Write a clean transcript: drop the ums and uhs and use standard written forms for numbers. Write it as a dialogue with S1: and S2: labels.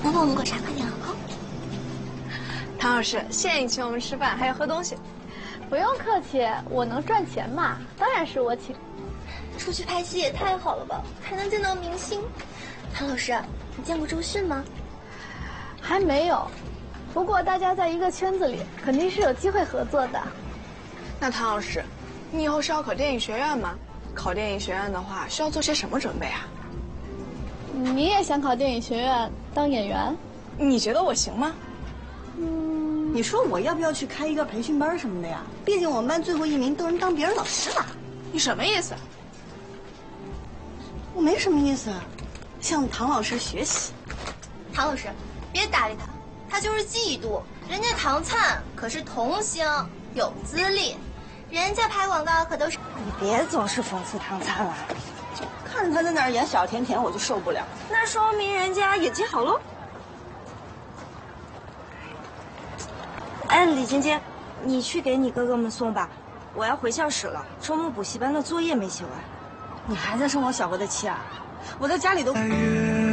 S1: 等会我们喝茶，快点啊！
S2: 唐老师，谢谢你请我们吃饭，还有喝东西。
S3: 不用客气，我能赚钱嘛，当然是我请。
S1: 出去拍戏也太好了吧，还能见到明星。唐老师，你见过周迅吗？
S3: 还没有，不过大家在一个圈子里，肯定是有机会合作的。
S2: 那唐老师，你以后是要考电影学院吗？考电影学院的话，需要做些什么准备啊？
S3: 你也想考电影学院当演员？
S2: 你觉得我行吗？
S4: 你说我要不要去开一个培训班什么的呀？毕竟我们班最后1名都能当别人老师了。
S2: 你什么意思？
S4: 我没什么意思，向唐老师学习。
S1: 唐老师，别搭理他，他就是嫉妒。人家唐灿可是童星，有资历，人家拍广告可都是……
S4: 你别总是讽刺唐灿了，看着他在那儿演小甜甜，我就受不了。
S5: 那说明人家演技好喽。哎，李晶晶，你去给你哥哥们送吧，我要回教室了。周末补习班的作业没写完。
S4: 你还在生我小哥的气啊？我在家里都。